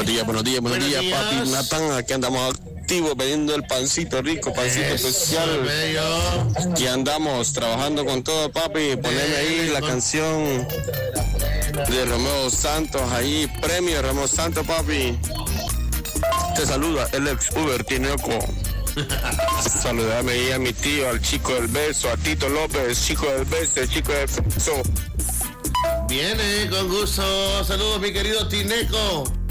Buenos días, papi Natán. Aquí andamos activos vendiendo el pancito rico, pancito especial. Aquí andamos trabajando con todo, papi. Poneme ahí la canción de Romeo Santos, ahí, premio Romeo Santos, papi. Te saluda el ex Uber Tineco. Saludame ahí a mi tío, al chico del beso, a Tito López, chico del beso, el chico del beso. Viene, con gusto. Saludos, mi querido Tineco.